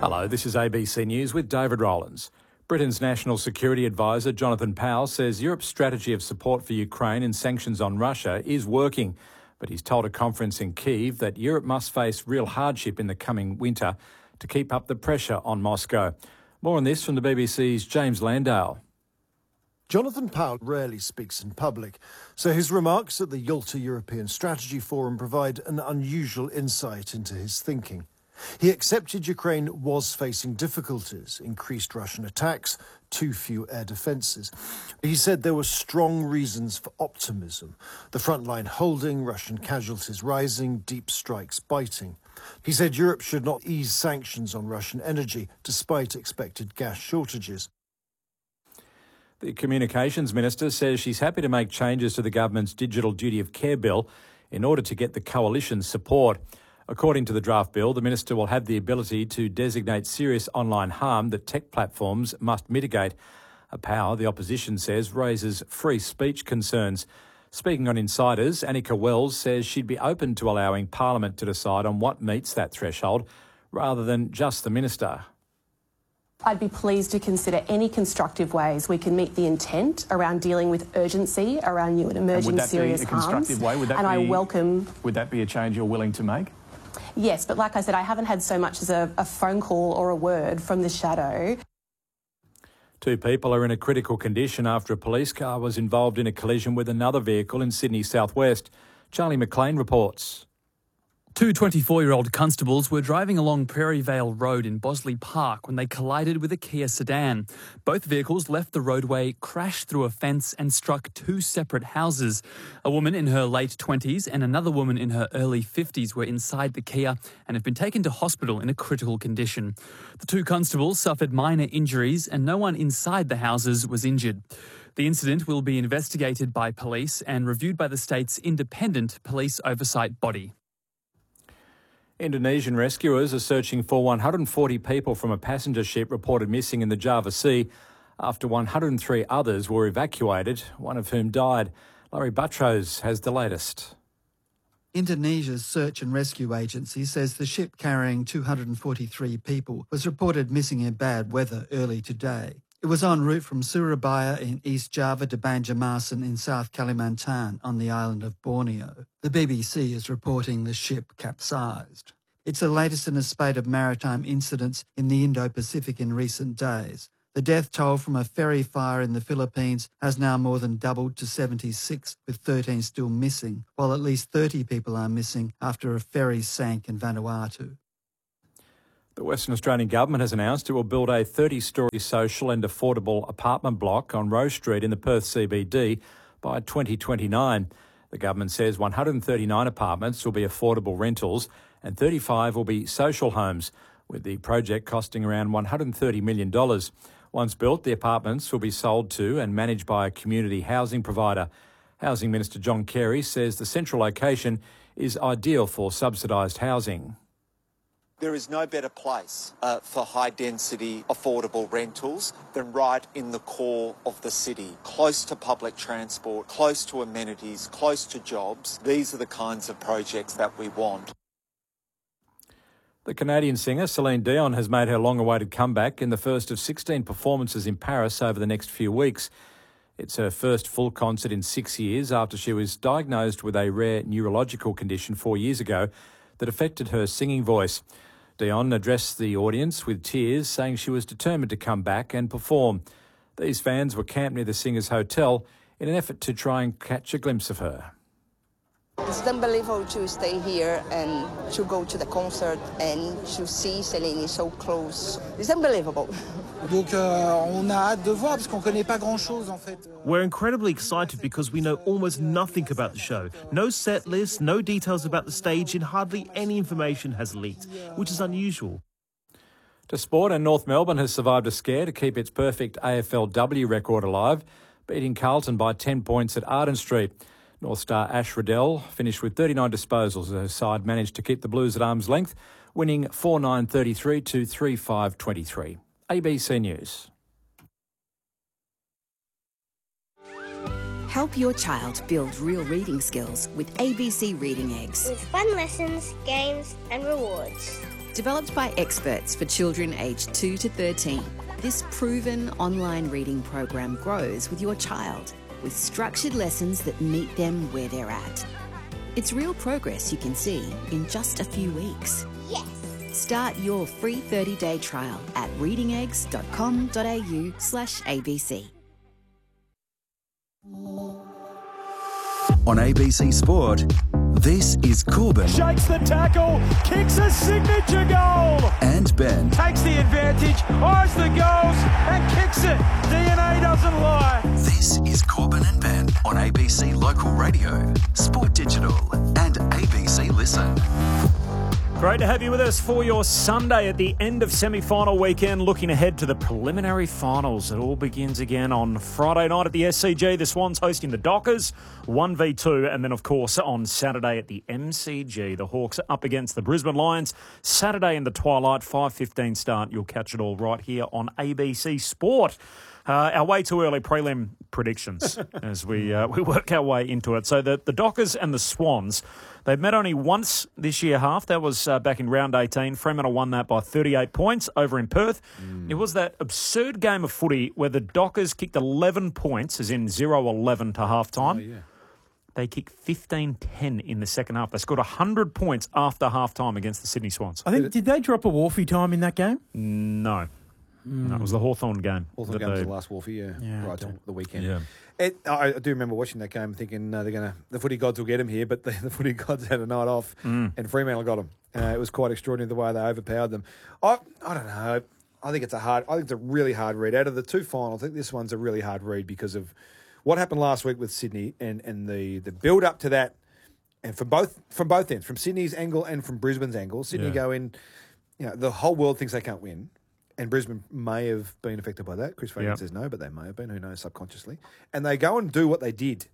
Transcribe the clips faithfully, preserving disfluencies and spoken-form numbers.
Hello, this is A B C News with David Rowlands. Britain's National Security Advisor Jonathan Powell says Europe's strategy of support for Ukraine and sanctions on Russia is working, but he's told a conference in Kyiv that Europe must face real hardship in the coming winter to keep up the pressure on Moscow. More on this from the B B C's James Landale. Jonathan Powell rarely speaks in public, so his remarks at the Yalta European Strategy Forum provide an unusual insight into his thinking. He accepted Ukraine was facing difficulties, increased Russian attacks, too few air defences. He said there were strong reasons for optimism. The front line holding, Russian casualties rising, deep strikes biting. He said Europe should not ease sanctions on Russian energy, despite expected gas shortages. The Communications Minister says she's happy to make changes to the government's Digital Duty of Care bill in order to get the coalition's support. According to the draft bill, the minister will have the ability to designate serious online harm that tech platforms must mitigate, a power the opposition says raises free speech concerns. Speaking on Insiders, Annika Wells says she'd be open to allowing Parliament to decide on what meets that threshold, rather than just the minister. I'd be pleased to consider any constructive ways we can meet the intent around dealing with urgency around new and emerging serious harms. Would that be a constructive way? Would that and be, I welcome. Would that be a change you're willing to make? Yes, but like I said, I haven't had so much as a, a phone call or a word from the shadow. Two people are in a critical condition after a police car was involved in a collision with another vehicle in Sydney southwest. Charlie McLean reports. Two twenty-four-year-old constables were driving along Prairie Vale Road in Bosley Park when they collided with a Kia sedan. Both vehicles left the roadway, crashed through a fence and struck two separate houses. A woman in her late twenties and another woman in her early fifties were inside the Kia and have been taken to hospital in a critical condition. The two constables suffered minor injuries and no one inside the houses was injured. The incident will be investigated by police and reviewed by the state's independent police oversight body. Indonesian rescuers are searching for one hundred forty people from a passenger ship reported missing in the Java Sea after one hundred three others were evacuated, one of whom died. Larry Buttrose has the latest. Indonesia's Search and Rescue Agency says the ship carrying two hundred forty-three people was reported missing in bad weather early today. It was en route from Surabaya in East Java to Banjarmasin in South Kalimantan on the island of Borneo. The B B C is reporting the ship capsized. It's the latest in a spate of maritime incidents in the Indo-Pacific in recent days. The death toll from a ferry fire in the Philippines has now more than doubled to seventy-six, with thirteen still missing, while at least thirty people are missing after a ferry sank in Vanuatu. The Western Australian Government has announced it will build a thirty-storey social and affordable apartment block on Rose Street in the Perth C B D by twenty twenty-nine. The government says one hundred thirty-nine apartments will be affordable rentals and thirty-five will be social homes, with the project costing around one hundred thirty million dollars. Once built, the apartments will be sold to and managed by a community housing provider. Housing Minister John Carey says the central location is ideal for subsidised housing. There is no better place uh, for high-density, affordable rentals than right in the core of the city, close to public transport, close to amenities, close to jobs. These are the kinds of projects that we want. The Canadian singer Celine Dion has made her long-awaited comeback in the first of sixteen performances in Paris over the next few weeks. It's her first full concert in six years after she was diagnosed with a rare neurological condition four years ago that affected her singing voice. Dion addressed the audience with tears, saying she was determined to come back and perform. These fans were camped near the singer's hotel in an effort to try and catch a glimpse of her. It's unbelievable to stay here and to go to the concert and to see Celine so close. It's unbelievable. Donc euh, on a hâte de voir parce qu'on connaît pas grand-chose en fait. We're incredibly excited because we know almost nothing about the show. No set list, no details about the stage, and hardly any information has leaked, which is unusual. To sport, and North Melbourne has survived a scare to keep its perfect A F L W record alive, beating Carlton by ten points at Arden Street. North star Ash Riddell finished with thirty-nine disposals. Her side managed to keep the Blues at arm's length, winning four nine thirty-three to three five twenty-three. A B C News. Help your child build real reading skills with A B C Reading Eggs. With fun lessons, games and rewards. Developed by experts for children aged two to thirteen, this proven online reading program grows with your child with structured lessons that meet them where they're at. It's real progress you can see in just a few weeks. Yes! Start your free thirty-day trial at readingeggs.com.au slash ABC. On A B C Sport, this is Corbin. Shakes the tackle, kicks a signature goal. And Ben. Takes the advantage, eyes the goals, and kicks it. D N A doesn't lie. This is Corbin and Ben on A B C Local Radio, Sport Digital, and A B C Listen. Great to have you with us for your Sunday at the end of semi-final weekend, looking ahead to the preliminary finals. It all begins again on Friday night at the S C G. The Swans hosting the Dockers, one v two, and then, of course, on Saturday at the M C G. The Hawks are up against the Brisbane Lions. Saturday in the twilight, five fifteen start. You'll catch it all right here on A B C Sport. Uh, our way too early prelim predictions as we uh, we work our way into it. So the, the Dockers and the Swans, they've met only once this year half. That was uh, back in round eighteen. Fremantle won that by thirty-eight points over in Perth. Mm. It was that absurd game of footy where the Dockers kicked eleven points, as in zero eleven to half-time. Oh, yeah. They kicked fifteen ten in the second half. They scored one hundred points after half-time against the Sydney Swans. I think, did they drop a Wharfie time in that game? No. Mm. No, it was the Hawthorn game. Hawthorn game was the last Wharfie, yeah, yeah right till the weekend. Yeah. It, I, I do remember watching that game thinking uh, they're gonna the footy gods will get them here, but the, the footy gods had a night off mm. and Fremantle got them. Uh, it was quite extraordinary the way they overpowered them. I I don't know. I think it's a hard. I think it's a really hard read. Out of the two finals, I think this one's a really hard read because of what happened last week with Sydney and, and the, the build up to that, and from both from both ends, from Sydney's angle and from Brisbane's angle. Sydney yeah. go in, you know, the whole world thinks they can't win. And Brisbane may have been affected by that. Chris Fagan yep. says no, but they may have been. Who knows, subconsciously. And they go and do what they did.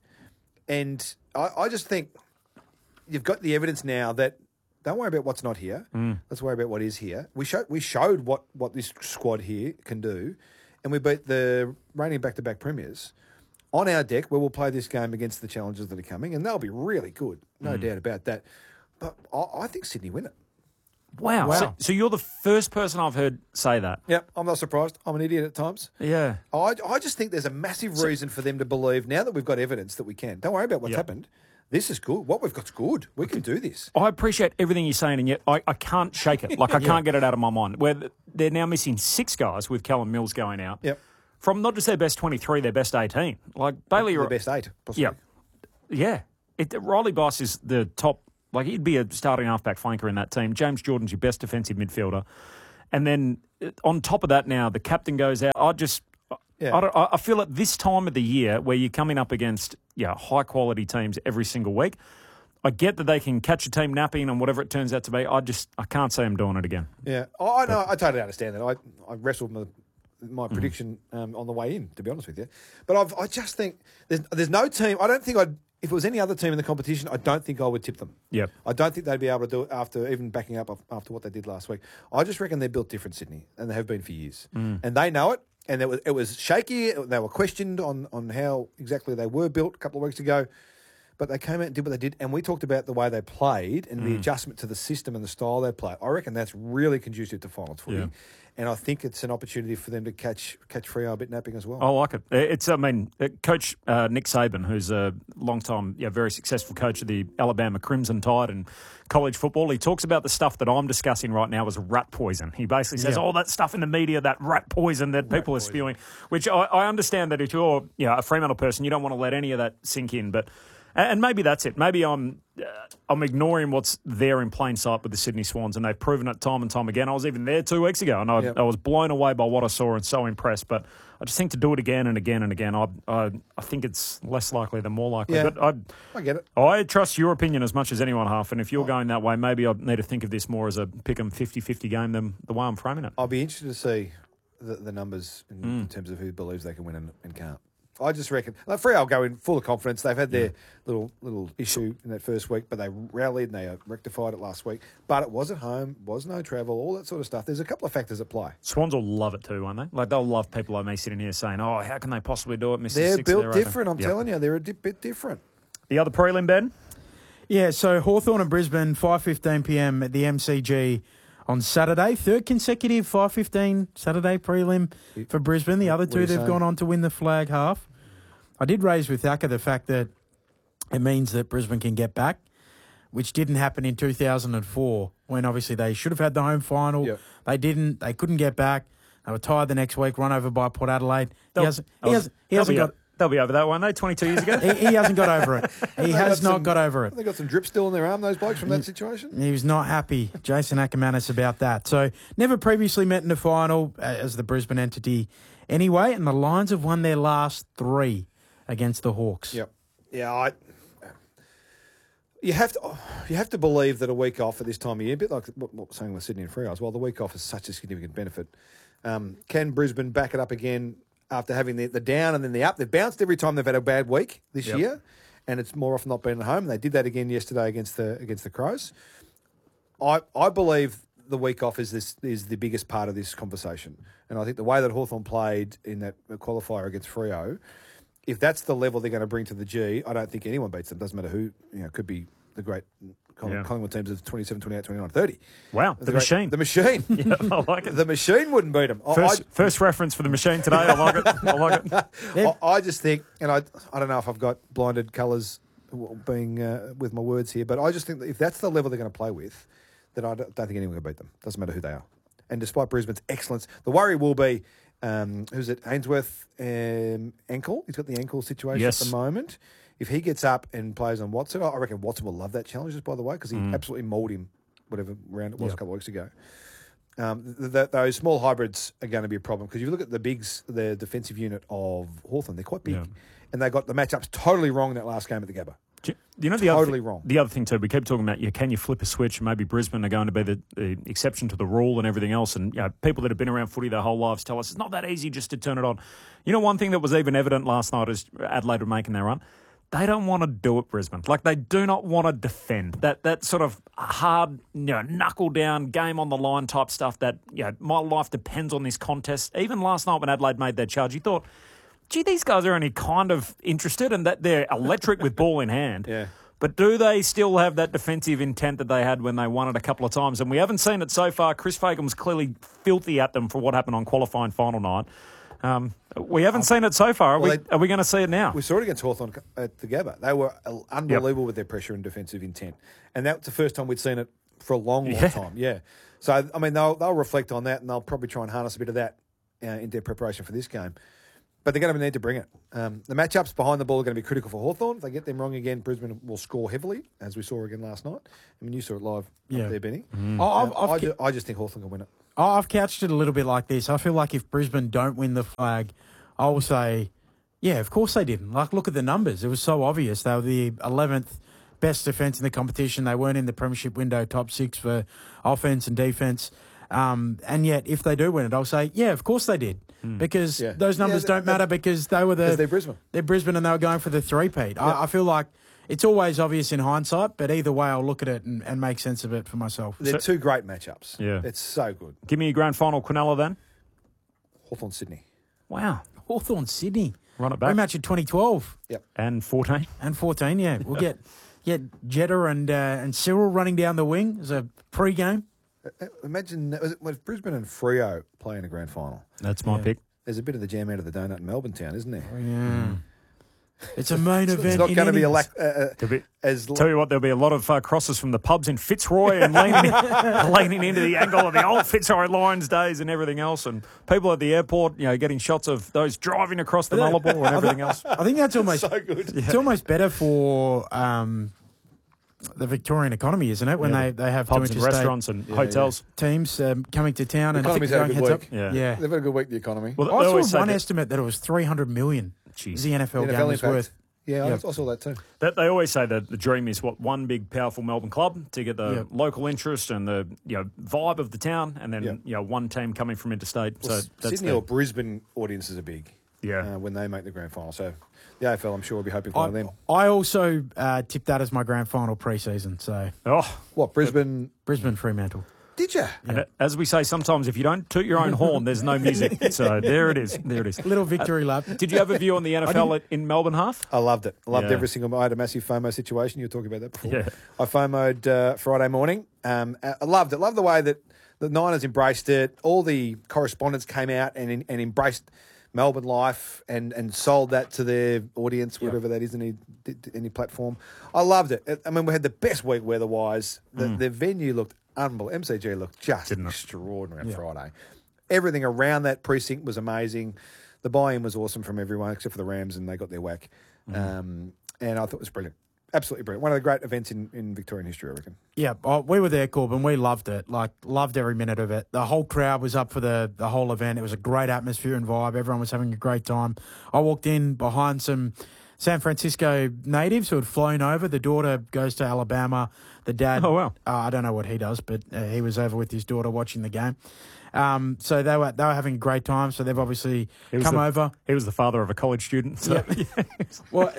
And I, I just think you've got the evidence now that don't worry about what's not here. Mm. Let's worry about what is here. We showed we showed what, what this squad here can do. And we beat the reigning back-to-back premiers on our deck where we'll play this game against the challenges that are coming. And they'll be really good. No mm. doubt about that. But I, I think Sydney win it. Wow. wow. So, so you're the first person I've heard say that. Yep, I'm not surprised. I'm an idiot at times. Yeah. I, I just think there's a massive so, reason for them to believe, now that we've got evidence that we can. Don't worry about what's yep. happened. This is good. What we've got's good. We can do this. I appreciate everything you're saying, and yet I, I can't shake it. Like, I yeah. can't get it out of my mind. Where they're now missing six guys with Callum Mills going out. Yep. From not just their best twenty-three, their best eighteen. Like, Bailey... Their best eight, possibly. Yeah. Yeah. It, Riley Boss is the top... Like, he'd be a starting halfback flanker in that team. James Jordan's your best defensive midfielder. And then on top of that now, the captain goes out. I just... Yeah. I, don't, I feel at this time of the year where you're coming up against yeah high-quality teams every single week, I get that they can catch a team napping and whatever it turns out to be. I just... I can't see them doing it again. Yeah. Oh, I know. I totally understand that. I, I wrestled my, my mm. prediction um, on the way in, to be honest with you. But I've, I just think there's, there's no team... I don't think I'd... If it was any other team in the competition, I don't think I would tip them. Yep. I don't think they'd be able to do it after even backing up after what they did last week. I just reckon they're built different, Sydney, and they have been for years. Mm. And they know it, and it was, it was shaky. They were questioned on, on how exactly they were built a couple of weeks ago. But they came out and did what they did, and we talked about the way they played and mm. the adjustment to the system and the style they play. I reckon that's really conducive to finals footy. Yeah. And I think it's an opportunity for them to catch catch Freo a bit napping as well. I like it. It's, I mean, Coach uh, Nick Saban, who's a long-time, yeah, very successful coach of the Alabama Crimson Tide and college football, he talks about the stuff that I'm discussing right now as rat poison. He basically says, yeah. all that stuff in the media, that rat poison that rat people poison. are spewing, which I, I understand that if you're you know, a Fremantle person, you don't want to let any of that sink in, but... And maybe that's it. Maybe I'm uh, I'm ignoring what's there in plain sight with the Sydney Swans, and they've proven it time and time again. I was even there two weeks ago, and I, yep. I was blown away by what I saw and so impressed. But I just think to do it again and again and again, I I, I think it's less likely than more likely. Yeah, but I, I get it. I trust your opinion as much as anyone, Huff, and if you're oh. going that way, maybe I need to think of this more as a pick-em fifty-fifty game than the way I'm framing it. I'll be interested to see the, the numbers in, mm. in terms of who believes they can win and, and can't. I just reckon like Freo will go in full of confidence. They've had their yeah. little little issue in that first week, but they rallied and they rectified it last week. But it was at home, was no travel, all that sort of stuff. There's a couple of factors at play. Swans will love it too, won't they? Like they'll love people like me sitting here saying, "Oh, how can they possibly do it?" Mister They're Six, built they're different. over. I'm yep. telling you, they're a di- bit different. The other prelim, Ben? Yeah. So Hawthorn and Brisbane, five fifteen p m at the M C G on Saturday. Third consecutive five fifteen Saturday prelim for Brisbane. The other What are two, you they've saying? gone on to win the flag half. I did raise with Thacker the fact that it means that Brisbane can get back, which didn't happen in two thousand four when obviously they should have had the home final. Yep. They didn't. They couldn't get back. They were tired the next week, run over by Port Adelaide. He They'll- hasn't, he they'll- hasn't, he they'll hasn't be got... o- They'll be over that one, though, twenty-two years ago. he, he hasn't got over it. He They has got not some- got over it. They got some drip still in their arm, those blokes, from that situation. He was not happy, Jason Ackermanis, about that. So never previously met in the final uh, as the Brisbane entity anyway, and the Lions have won their last three against the Hawks. Yep. Yeah, I. You have to, you have to believe that a week off at this time of year, a bit like what what we're saying with Sydney and Freo as well. The week off is such a significant benefit. Um, can Brisbane back it up again after having the, the down and then the up? They've bounced every time they've had a bad week this Yep. year, and it's more often not been at home. They did that again yesterday against the against the Crows. I I believe the week off is this is the biggest part of this conversation, and I think the way that Hawthorn played in that qualifier against Freo, if that's the level they're going to bring to the G, I don't think anyone beats them. Doesn't matter who, you know, could be the great Colling- Yeah. Collingwood teams of twenty-seven, twenty-eight, twenty-nine, thirty. Wow, the great- machine. The machine. Yeah, I like it. The machine wouldn't beat them. I- First, I, first reference for the machine today. I like it. I like it. I, I just think, and I I don't know if I've got blinded colours being uh, with my words here, but I just think that if that's the level they're going to play with, then I don't, don't think anyone can beat them. Doesn't matter who they are. And despite Brisbane's excellence, the worry will be, um, who's it, Ainsworth um, ankle. He's got the ankle situation Yes. at the moment. If he gets up and plays on Watson, I reckon Watson will love that challenge, just by the way, because he Mm. absolutely mauled him, whatever round it was Yep. a couple of weeks ago. Um, th- th- those small hybrids are going to be a problem because if you look at the bigs, the defensive unit of Hawthorn, they're quite big. Yeah. And they got the matchups totally wrong in that last game at the Gabba. Do You know, the other Totally thi- wrong. The other thing too, we keep talking about, yeah, can you flip a switch? Maybe Brisbane are going to be the, the exception to the rule and everything else. And you know, people that have been around footy their whole lives tell us it's not that easy just to turn it on. You know, one thing that was even evident last night as Adelaide were making their run, they don't want to do it, Brisbane. Like, they do not want to defend. That that sort of hard, you know, knuckle down, game on the line type stuff that, you know, my life depends on this contest. Even last night when Adelaide made their charge, you thought, gee, these guys are only kind of interested and that they're electric with ball in hand. Yeah. But do they still have that defensive intent that they had when they won it a couple of times? And we haven't seen it so far. Chris Fagan was clearly filthy at them for what happened on qualifying final night. Um, we haven't seen it so far. Are Well, we, they- are we going to see it now? We saw it against Hawthorn at the Gabba. They were unbelievable with their pressure and defensive intent. And that's the first time we'd seen it for a long, long Yeah. time. Yeah. So, I mean, they'll, they'll reflect on that and they'll probably try and harness a bit of that uh, in their preparation for this game. But they're going to need to bring it. Um, the matchups behind the ball are going to be critical for Hawthorn. If they get them wrong again, Brisbane will score heavily, as we saw again last night. I mean, you saw it live Yeah. up there, Benny. Oh, I've- Uh, I, I've ju- I just think Hawthorn can win it. Oh, I've couched it a little bit like this. I feel like if Brisbane don't win the flag, I will say, yeah, of course they didn't. Like, look at the numbers. It was so obvious. They were the eleventh best defence in the competition. They weren't in the premiership window top six for offence and defence. Um, and yet, if they do win it, I'll say, yeah, of course they did. Because Yeah. those numbers Yeah, don't that- matter because they were the... Because they're Brisbane. They're Brisbane and they were going for the three-peat. I, I feel like it's always obvious in hindsight, but either way, I'll look at it and, and make sense of it for myself. They're two great matchups. Yeah. It's so good. Give me your grand final Quinella then. Hawthorn Sydney. Wow. Hawthorn Sydney. Run it back. Rematch of twenty twelve. Yep. And fourteen. And fourteen, yeah. We'll get get Jetta and uh, and Cyril running down the wing as a pre-game. Uh, Imagine was it, was Brisbane and Freo playing a grand final. That's my Yeah. pick. There's a bit of the jam out of the donut in Melbourne town, isn't there? Yeah. It's a main It's, event. it's not in going to be a innings. lack. Uh, uh, There'll be- as Tell you what, there'll be a lot of uh, crosses from the pubs in Fitzroy and leaning, leaning into the angle of the old Fitzroy Lions days and everything else, and people at the airport, you know, getting shots of those driving across the Nullarbor and everything else. I think that's almost so good. It's almost better for um, the Victorian economy, isn't it? When Yeah. they, they have Pubs two and interstate restaurants and Yeah, hotels. teams um, coming to town and Economy's going had a good heads week. up. Yeah. Yeah. They've had a good week, the economy. Well, they I always saw say one that- estimate that it was three hundred million. Jeez. The N F L The game N F L was impact. worth. Yeah, I, Yeah. I saw that too. That they always say that the dream is what one big powerful Melbourne club to get the Yep. local interest and the you know vibe of the town, and then Yep. you know one team coming from interstate. Well, so that's Sydney the, or Brisbane audiences are big. Yeah. uh, when they make the grand final. So the A F L, I'm sure, will be hoping for one of them. I, I also uh, tipped that as my grand final pre-season. So oh, What Brisbane? Brisbane Fremantle. Did you? and as we say sometimes, if you don't toot your own horn, there's no music. So there it is. There it is. Little victory lap. Did you have a view on the N F L at- in Melbourne half? I loved it. I loved Yeah. every single. I had a massive FOMO situation. You were talking about that before. Yeah. I FOMO'd uh, Friday morning. Um, I loved it. Loved the way that the Niners embraced it. All the correspondents came out and and embraced Melbourne life and, and sold that to their audience, whatever yep. that is, any any platform. I loved it. I mean, we had the best week weather-wise. The, mm. the venue looked unbelievable. M C G looked just Didn't extraordinary on yeah. Friday. Everything around that precinct was amazing. The buy-in was awesome from everyone, except for the Rams, and they got their whack. Mm. Um, and I thought it was brilliant. Absolutely brilliant. One of the great events in, in Victorian history, I reckon. Yeah, oh, we were there, Corbin. We loved it. Like, loved every minute of it. The whole crowd was up for the, the whole event. It was a great atmosphere and vibe. Everyone was having a great time. I walked in behind some San Francisco natives who had flown over. The daughter goes to Alabama. The dad, oh, wow. uh, I don't know what he does, but uh, he was over with his daughter watching the game. Um, so they were they were having a great time. So they've obviously come the, over. He was the father of a college student. So. Yeah. well,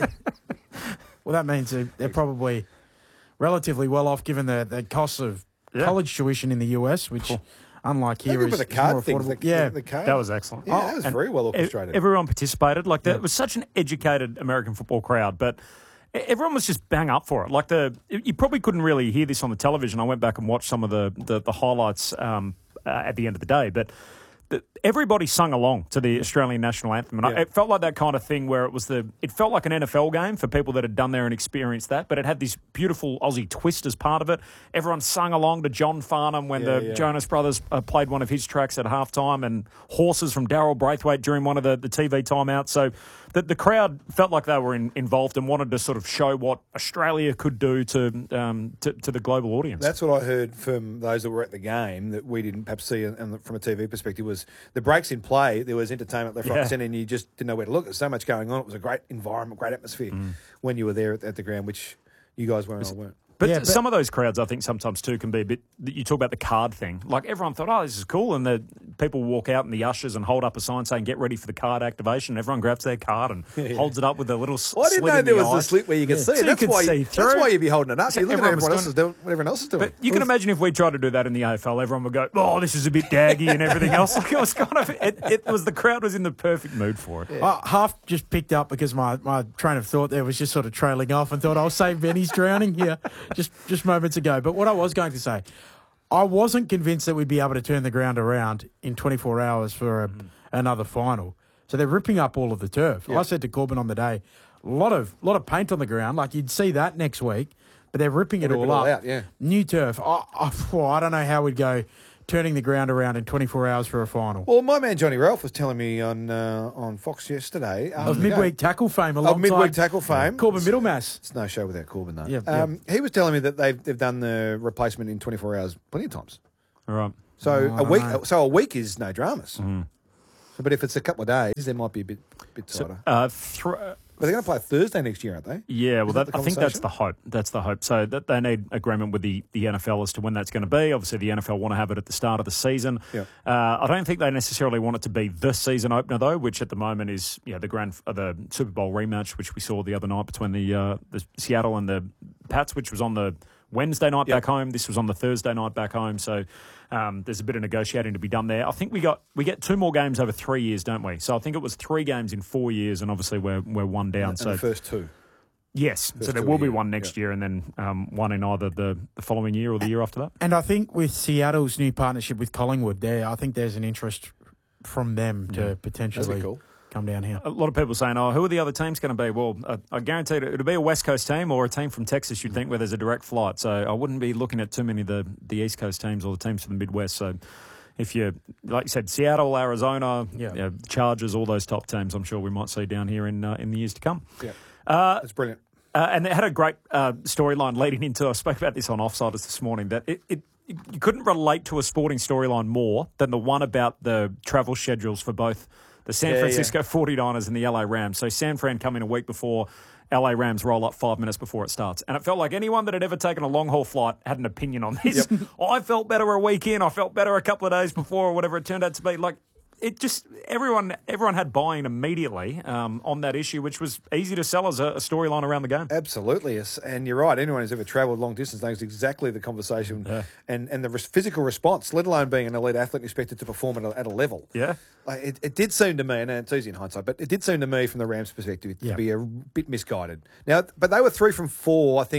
well, that means they're, they're probably relatively well off given the, the costs of yeah. college tuition in the U S, which, cool. unlike here, is, the is card more things, affordable. the, yeah, the card. That was excellent. Yeah, that was and very well orchestrated. Everyone participated. Like that, yeah. it was such an educated American football crowd, but everyone was just bang up for it. Like the, you probably couldn't really hear this on the television. I went back and watched some of the the, the highlights um, uh, at the end of the day, but. Everybody sung along to the Australian national anthem, and yeah. I, it felt like that kind of thing where it was the. It felt like an N F L game for people that had done there and experienced that, but it had this beautiful Aussie twist as part of it. Everyone sung along to John Farnham when yeah, the yeah. Jonas Brothers uh, played one of his tracks at halftime, and Horses from Daryl Braithwaite during one of the, the T V timeouts. So the the crowd felt like they were in, involved and wanted to sort of show what Australia could do to um to, to the global audience. That's what I heard from those that were at the game that we didn't perhaps see, and from a T V perspective, was the breaks in play. There was entertainment left, right, yeah. and centre, and you just didn't know where to look. There's so much going on. It was a great environment, great atmosphere mm. when you were there at, at the ground, which you guys weren't. I weren't. But, yeah, but some of those crowds, I think, sometimes too can be a bit. You talk about the card thing. Like everyone thought, oh, this is cool, and the people walk out and the ushers and hold up a sign saying, "Get ready for the card activation." Everyone grabs their card and yeah. holds it up with a little. Well, I didn't know there was eye. a slit where you could yeah. see it. So That's you why. See You, through. that's why you'd be holding it up. So you look at everyone everyone else doing, is doing what everyone else is doing. But you can imagine if we tried to do that in the A F L, everyone would go, "Oh, this is a bit daggy," and everything else. Like it was kind of. It, it was the crowd was in the perfect mood for it. Yeah. I half just picked up because my, my train of thought there was just sort of trailing off and thought I'll save Benny's drowning here just just moments ago. But what I was going to say, I wasn't convinced that we'd be able to turn the ground around in twenty-four hours for a, mm. another final. So they're ripping up all of the turf. Yep. I said to Corbin on the day, a lot of lot of paint on the ground. Like you'd see that next week, but they're ripping they'll it rip all it all up. Out, yeah. New turf. I, I, well, I don't know how we'd go turning the ground around in twenty-four hours for a final. Well, my man Johnny Ralph was telling me on uh, on Fox yesterday. Of midweek tackle fame, alongside Of midweek tackle fame. Corbin Middlemass. It's no show without Corbin, though. Yeah, um, yeah. He was telling me that they've, they've done the replacement in twenty-four hours plenty of times. All right. So oh, a week know. so a week is no dramas. Mm. So, but if it's a couple of days, there might be a bit bit tighter. So, uh, th- But they're going to play Thursday next year, aren't they? Yeah, well, Is that that, the I think that's conversation? the hope. That's the hope. So that they need agreement with the, the N F L as to when that's going to be. Obviously, the N F L want to have it at the start of the season. Yeah. Uh, I don't think they necessarily want it to be the season opener, though, which at the moment is you know, the grand uh, the Super Bowl rematch, which we saw the other night between the, uh, the Seattle and the Pats, which was on the Wednesday night Yep. back home. This was on the Thursday night back home. So um, there's a bit of negotiating to be done there. I think we got we get two more games over three years, don't we? So I think it was three games in four years, and obviously we're we're one down. And so the first two. Yes, First so there two will a be year. one next Yep. year, and then um, one in either the, the following year or the year after that. And I think with Seattle's new partnership with Collingwood, there, I think there's an interest from them to Yeah. potentially That'd be cool. come down here. A lot of people saying, "Oh, who are the other teams going to be?" Well, uh, I guarantee it, it'll be a West Coast team or a team from Texas. You'd think where there's a direct flight. So I wouldn't be looking at too many of the, the East Coast teams or the teams from the Midwest. So if you, like you said, Seattle, Arizona, Yeah. you know, Chargers, all those top teams, I'm sure we might see down here in uh, in the years to come. Yeah, Uh, that's brilliant. Uh, and they had a great uh, storyline leading into, I spoke about this on Offsiders this morning, that it, it you couldn't relate to a sporting storyline more than the one about the travel schedules for both the San Yeah, Francisco yeah. forty-niners and the L A Rams. So San Fran come in a week before, L A Rams roll up five minutes before it starts. And it felt like anyone that had ever taken a long-haul flight had an opinion on this. Yep. I felt better a week in, I felt better a couple of days before, or whatever it turned out to be. Like, it just, everyone everyone had buy-in immediately um, on that issue, which was easy to sell as a, a storyline around the game. Absolutely, yes. And you're right. Anyone who's ever travelled long distance knows exactly the conversation Yeah. and, and the res- physical response, let alone being an elite athlete expected to perform at a, at a level. Yeah. Like, it, it did seem to me, and it's easy in hindsight, but it did seem to me from the Rams' perspective Yeah. to be a bit misguided. Now, but they were three from four, I think,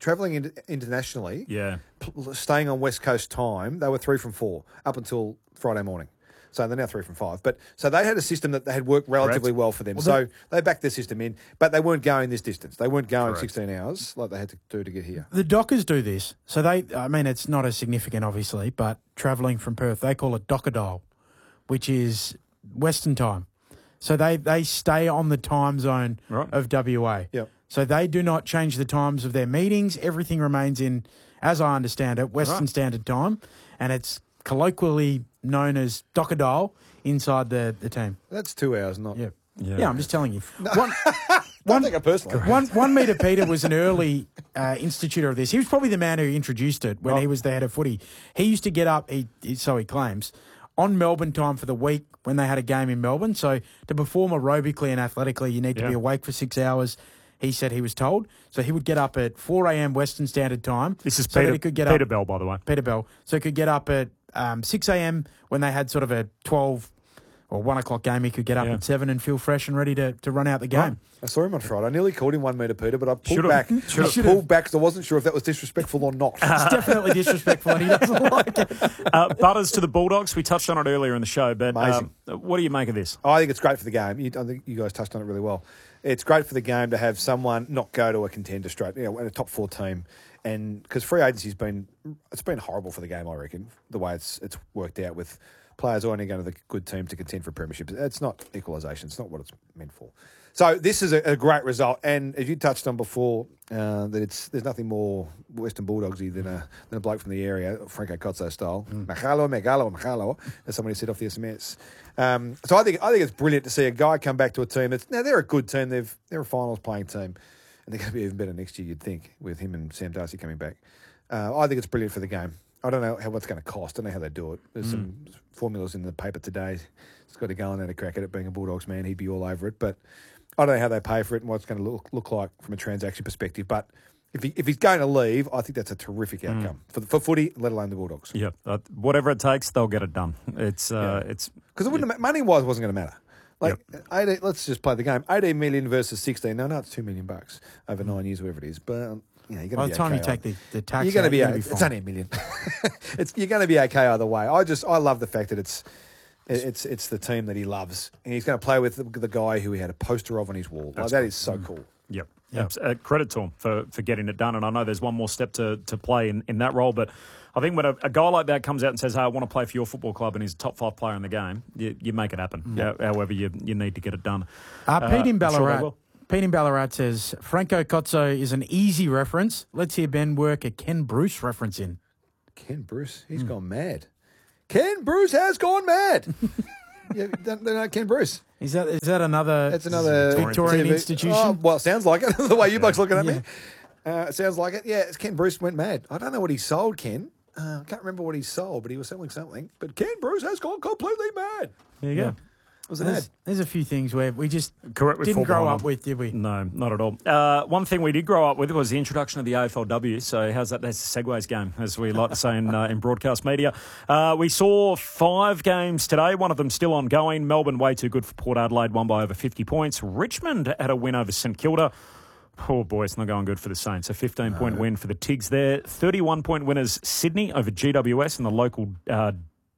travelling in, internationally, Yeah. pl- staying on West Coast time, they were three from four up until Friday morning. So they're now three from five. But so they had a system that they had worked relatively Correct. well for them. Well, so they backed their system in, but they weren't going this distance. They weren't going Correct. sixteen hours like they had to do to get here. The Dockers do this. So they, I mean, it's not as significant, obviously, but travelling from Perth, they call it Dockerdale, which is Western time. So they, they stay on the time zone Right. of W A. Yep. So they do not change the times of their meetings. Everything remains in, as I understand it, Western Right. Standard Time, and it's colloquially known as Dockerdale inside the, the team. That's two hours, not. Yeah. Yeah. Yeah, I'm just telling you. One, Don't take it personally. one, one metre Peter was an early uh, institutor of this. He was probably the man who introduced it when Oh. he was the head of footy. He used to get up, he, he- so he claims, on Melbourne time for the week when they had a game in Melbourne. So to perform aerobically and athletically, you need to Yeah. be awake for six hours. He said he was told. So he would get up at four a.m. Western Standard Time. This is so that Peter, he could get Peter up, Bell, by the way. Peter Bell. So he could get up at um, six a.m. when they had sort of a twelve or one o'clock game. He could get up Yeah. at seven and feel fresh and ready to, to run out the game. Right. I saw him on Friday. I nearly called him one metre, Peter, but I pulled Should've. back. Should've. I Should've. pulled back because I wasn't sure if that was disrespectful or not. It's definitely disrespectful and he doesn't like it. Uh, Butters to the Bulldogs. We touched on it earlier in the show, but Amazing. um, what do you make of this? I think it's great for the game. You, I think you guys touched on it really well. It's great for the game to have someone not go to a contender straight, you know, in a top four team, and because free agency's been it's been horrible for the game. I reckon the way it's it's worked out with players only going to the good team to contend for premierships. It's not equalisation. It's not what it's meant for. So this is a, a great result, and as you touched on before, uh, that it's there's nothing more Western Bulldogsy than a than a bloke from the area, Franco Cozzo style. Mahalo, Megalo, Mahalo, as somebody said off the S M S. Um, so I think I think it's brilliant to see a guy come back to a team that's now they're a good team. They've they're a finals playing team, and they're going to be even better next year. You'd think with him and Sam Darcy coming back. Uh, I think it's brilliant for the game. I don't know how what's going to cost. I don't know how they do it. There's mm. some formulas in the paper today. It's got to go and have a crack at it. Being a Bulldogs man, he'd be all over it. But I don't know how they pay for it and what it's going to look look like from a transaction perspective. But if he if he's going to leave, I think that's a terrific outcome mm. for for footy, let alone the Bulldogs. Yeah, uh, whatever it takes, they'll get it done. It's uh, yeah. it's because it wouldn't yeah. money wise wasn't going to matter. Like yep. eighteen, let's just play the game. Eighteen million versus sixteen. No, no, it's two million bucks over mm. nine years, whatever it is. But um, you know, you're going to by be the time okay you take the, the tax, you're going to be. a, It's only a million. it's you're going to be okay either way. I just I love the fact that it's. It's it's the team that he loves, and he's going to play with the, the guy who he had a poster of on his wall. Like, that cool. is so cool. Yep. Yep. Uh, credit to him for, for getting it done, and I know there's one more step to, to play in, in that role, but I think when a, a guy like that comes out and says, hey, I want to play for your football club, and he's a top five player in the game, you, you make it happen, yep. however you you need to get it done. Uh, Pete uh, in Ballarat, sure Pete in Ballarat says, Franco Cozzo is an easy reference. Let's hear Ben work a Ken Bruce reference in. Ken Bruce? He's mm. gone mad. Ken Bruce has gone mad. Yeah, don't, don't know Ken Bruce. Is that is that another? It's another Victorian, Victorian institution. Oh, well, it sounds like it. The way you blokes looking at yeah. me, uh, it sounds like it. Yeah, it's Ken Bruce went mad. I don't know what he sold, Ken. Uh, I can't remember what he sold, but he was selling something. But Ken Bruce has gone completely mad. There you yeah. go. Was an there's, ad. there's a few things where we just Correct didn't grow up with, did we? No, not at all. Uh, one thing we did grow up with was the introduction of the A F L W. So how's that? That's the segues game, as we like to say in, uh, in broadcast media. Uh, we saw five games today, one of them still ongoing. Melbourne way too good for Port Adelaide, won by over fifty points. Richmond had a win over St Kilda. Oh, boy, it's not going good for the Saints. A fifteen-point no. win for the Tigs there. thirty-one-point winners Sydney over G W S in the local uh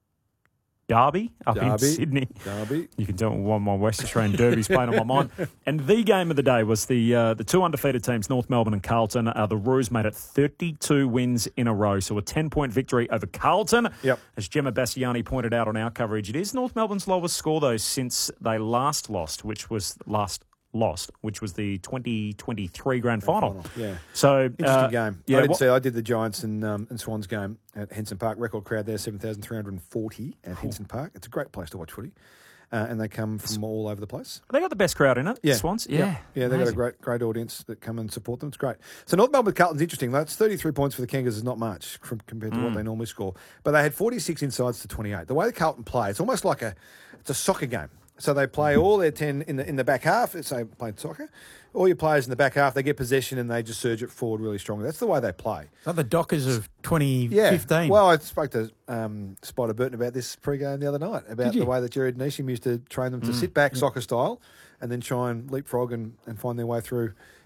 Derby up Derby, in Sydney. Derby. You can tell one of my West Australian derbies playing on my mind. And the game of the day was the uh, the two undefeated teams, North Melbourne and Carlton. Uh, the Roos made it thirty-two wins in a row. So a ten-point victory over Carlton. Yep. As Gemma Bassiani pointed out on our coverage, it is North Melbourne's lowest score, though, since they last lost, which was last lost, which was the twenty twenty-three grand final. final. Yeah. So interesting uh, game. Yeah, I did what, see. I did the Giants and um, and Swans game at Henson Park. Record crowd there, seven thousand three hundred and forty at Henson Park. It's a great place to watch footy, uh, and they come from all over the place. They got the best crowd in it. Yeah. The Swans. Yeah, Yeah, yeah. They got a great great audience that come and support them. It's great. So North Melbourne Carlton's interesting. That's thirty-three points for the Kangas is not much from, compared to mm. what they normally score, but they had forty-six insides to twenty-eight. The way the Carlton play, it's almost like a it's a soccer game. So they play all their ten in the in the back half. So playing soccer, all your players in the back half, they get possession and they just surge it forward really strongly. That's the way they play. Like the Dockers of twenty fifteen. Yeah. Well, I spoke to um, Spider Burton about this pre-game the other night, about the way that Jared Neesham used to train them to mm. sit back mm. soccer style and then try and leapfrog and, and find their way through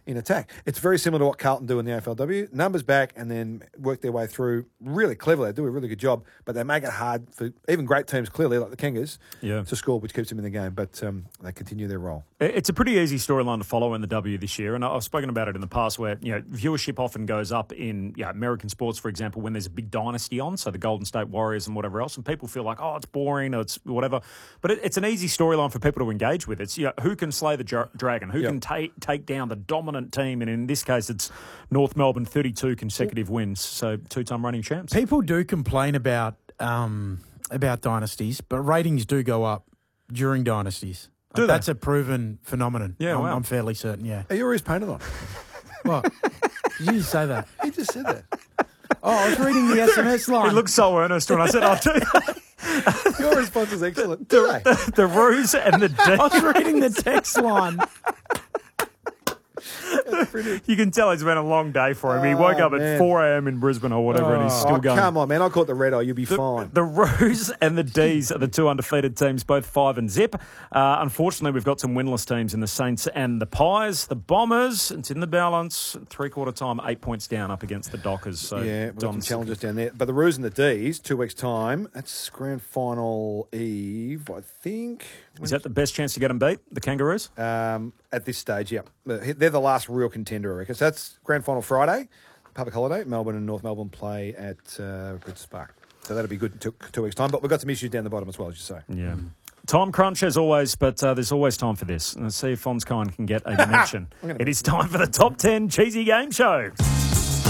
in attack. It's very similar to what Carlton do in the A F L W. Numbers back and then work their way through really cleverly. They do a really good job, but they make it hard for even great teams, clearly, like the Kangas, yeah. to score, which keeps them in the game. But um, they continue their role. It's a pretty easy storyline to follow in the W this year, and I've spoken about it in the past where, you know, viewership often goes up in you know, American sports, for example, when there's a big dynasty on, so the Golden State Warriors and whatever else, and people feel like, oh, it's boring or it's whatever. But it, it's an easy storyline for people to engage with. It's, you know, who can slay the dra- dragon? Who Yep. can take take down the dominant team? And in this case, it's North Melbourne, thirty-two consecutive wins, so two-time reigning champs. People do complain about um, about dynasties, but ratings do go up during dynasties. Do That's they? a proven phenomenon. Yeah, I'm, wow. I'm fairly certain, yeah. Are you always painted on? What? Did you just say that? He just said that. Oh, I was reading the S M S line. He looked so earnest when I said, I'll do that. Your response is excellent. The, the, the ruse and the I was deed. reading the text line. You can tell it's been a long day for him. He woke Oh, up at man. four a.m. in Brisbane or whatever, and he's still Oh, going. come on, man. I caught the red eye. You'll be The, fine. the Roos and the D's are the two undefeated teams, both five and zip. Uh, unfortunately, we've got some winless teams in the Saints and the Pies. The Bombers, it's in the balance. Three-quarter time, eight points down up against the Dockers. So yeah, we've got some Dom's- challenges down there. But the Roos and the D's, two weeks' time, that's grand final eve, I think. Is that the best chance to get them beat, the Kangaroos? Um, at this stage, yeah. They're the last real contender, I reckon. So that's grand final Friday, public holiday. Melbourne and North Melbourne play at uh, Princess Park. So that'll be good in two, two weeks' time. But we've got some issues down the bottom as well, as you say. Yeah. Time crunch as always, but uh, there's always time for this. Let's see if Fonskine can get a dimension. It is time for the Top ten Cheesy Game Show.